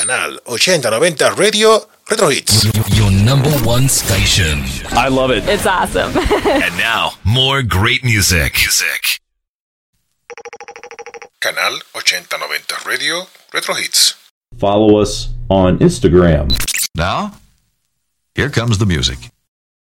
Canal 8090 Radio Retro Hits. Your number one station. I love it. It's awesome. And now, more great music. Canal 8090 Radio Retro Hits. Follow us on Instagram. Now, here comes the music.